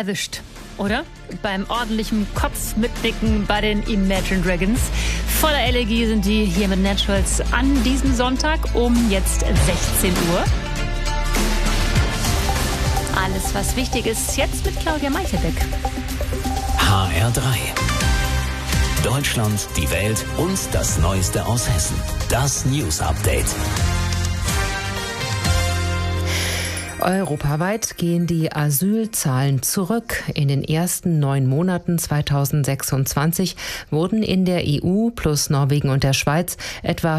erwischt, oder? Beim ordentlichen Kopfmitnicken bei den Imagine Dragons. Voller Elegie sind die hier mit Naturals an diesem Sonntag um jetzt 16 Uhr. Alles, was wichtig ist, jetzt mit Claudia Meichelbeck. HR3. Deutschland, die Welt und das Neueste aus Hessen. Das News Update. Europaweit gehen die Asylzahlen zurück. In den ersten 9 Monaten 2026 wurden in der EU plus Norwegen und der Schweiz etwa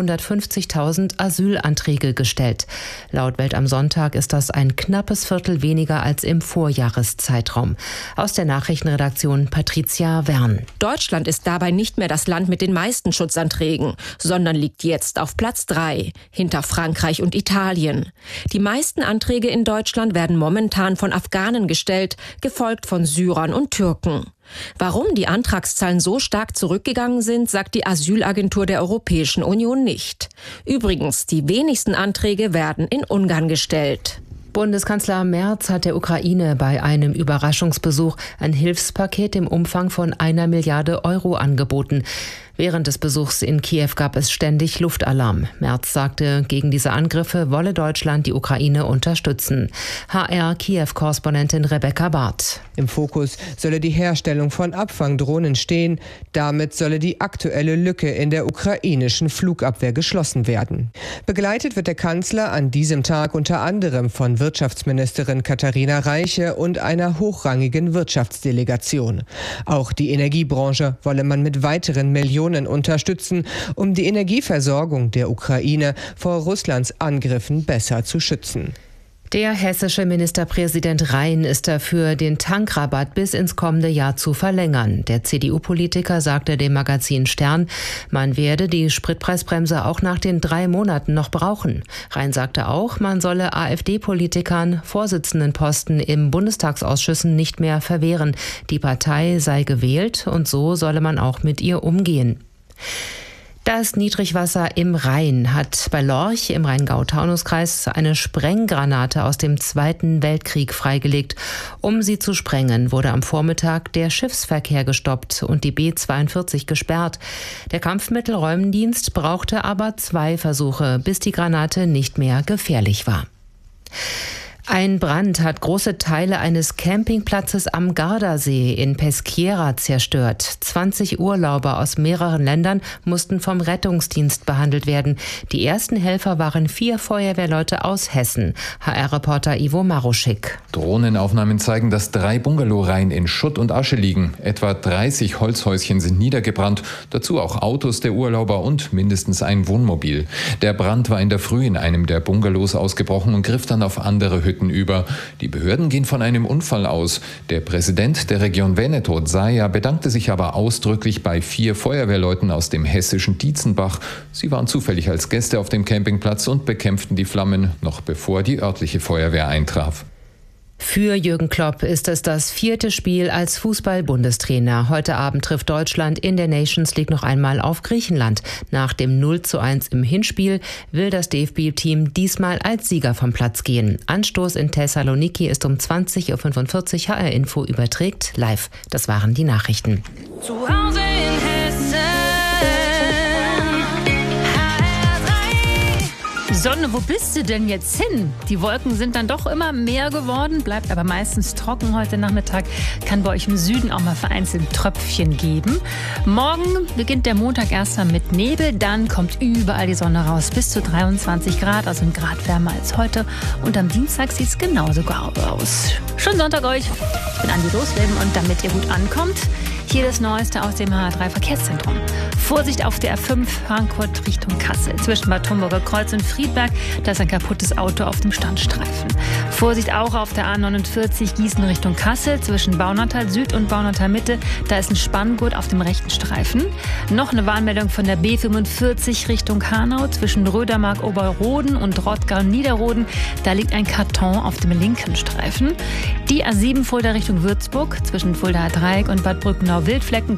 450.000 Asylanträge gestellt. Laut Welt am Sonntag ist das ein knappes Viertel weniger als im Vorjahreszeitraum. Aus der Nachrichtenredaktion Patricia Wern. Deutschland ist dabei nicht mehr das Land mit den meisten Schutzanträgen, sondern liegt jetzt auf Platz 3, hinter Frankreich und Italien. Die meisten Anträge in Deutschland werden momentan von Afghanen gestellt, gefolgt von Syrern und Türken. Warum die Antragszahlen so stark zurückgegangen sind, sagt die Asylagentur der Europäischen Union nicht. Übrigens, die wenigsten Anträge werden in Ungarn gestellt. Bundeskanzler Merz hat der Ukraine bei einem Überraschungsbesuch ein Hilfspaket im Umfang von 1 Milliarde Euro angeboten. Während des Besuchs in Kiew gab es ständig Luftalarm. Merz sagte, gegen diese Angriffe wolle Deutschland die Ukraine unterstützen. HR-Kiew-Korrespondentin Rebecca Barth. Im Fokus solle die Herstellung von Abfangdrohnen stehen. Damit solle die aktuelle Lücke in der ukrainischen Flugabwehr geschlossen werden. Begleitet wird der Kanzler an diesem Tag unter anderem von Wirtschaftsministerin Katharina Reiche und einer hochrangigen Wirtschaftsdelegation. Auch die Energiebranche wolle man mit weiteren Millionen unterstützen, um die Energieversorgung der Ukraine vor Russlands Angriffen besser zu schützen. Der hessische Ministerpräsident Rhein ist dafür, den Tankrabatt bis ins kommende Jahr zu verlängern. Der CDU-Politiker sagte dem Magazin Stern, man werde die Spritpreisbremse auch nach den 3 Monaten noch brauchen. Rhein sagte auch, man solle AfD-Politikern Vorsitzendenposten im Bundestagsausschüssen nicht mehr verwehren. Die Partei sei gewählt und so solle man auch mit ihr umgehen. Das Niedrigwasser im Rhein hat bei Lorch im Rheingau-Taunus-Kreis eine Sprenggranate aus dem Zweiten Weltkrieg freigelegt. Um sie zu sprengen, wurde am Vormittag der Schiffsverkehr gestoppt und die B42 gesperrt. Der Kampfmittelräumdienst brauchte aber 2 Versuche, bis die Granate nicht mehr gefährlich war. Ein Brand hat große Teile eines Campingplatzes am Gardasee in Peschiera zerstört. 20 Urlauber aus mehreren Ländern mussten vom Rettungsdienst behandelt werden. Die ersten Helfer waren 4 Feuerwehrleute aus Hessen. HR-Reporter Ivo Maruschik. Drohnenaufnahmen zeigen, dass 3 Bungalowreihen in Schutt und Asche liegen. Etwa 30 Holzhäuschen sind niedergebrannt. Dazu auch Autos der Urlauber und mindestens ein Wohnmobil. Der Brand war in der Früh in einem der Bungalows ausgebrochen und griff dann auf andere Hütten über. Die Behörden gehen von einem Unfall aus. Der Präsident der Region Veneto, Zaia, bedankte sich aber ausdrücklich bei 4 Feuerwehrleuten aus dem hessischen Dietzenbach. Sie waren zufällig als Gäste auf dem Campingplatz und bekämpften die Flammen, noch bevor die örtliche Feuerwehr eintraf. Für Jürgen Klopp ist es das 4. Spiel als Fußball-Bundestrainer. Heute Abend trifft Deutschland in der Nations League noch einmal auf Griechenland. Nach dem 0:1 im Hinspiel will das DFB-Team diesmal als Sieger vom Platz gehen. Anstoß in Thessaloniki ist um 20:45 Uhr. HR Info überträgt live. Das waren die Nachrichten. Zu Hause in Hessen. Sonne, wo bist du denn jetzt hin? Die Wolken sind dann doch immer mehr geworden, bleibt aber meistens trocken heute Nachmittag. Kann bei euch im Süden auch mal vereinzelt Tröpfchen geben. Morgen beginnt der Montag erst mit Nebel, dann kommt überall die Sonne raus. Bis zu 23 Grad, also 1 Grad wärmer als heute. Und am Dienstag sieht es genauso aus. Schönen Sonntag euch. Ich bin Andi Losleben und damit ihr gut ankommt, hier das Neueste aus dem HR3 Verkehrszentrum. Vorsicht auf der A5 Frankfurt Richtung Kassel. Zwischen Bad Homburger Kreuz und Friedberg, da ist ein kaputtes Auto auf dem Standstreifen. Vorsicht auch auf der A49 Gießen Richtung Kassel. Zwischen Baunatal Süd und Baunatal Mitte, da ist ein Spanngurt auf dem rechten Streifen. Noch eine Warnmeldung von der B45 Richtung Hanau. Zwischen Rödermark Oberroden und Rottgau Niederroden, da liegt ein Karton auf dem linken Streifen. Die A7 Fulda Richtung Würzburg. Zwischen Fuldaer Dreieck und Bad Brückenau Wildflecken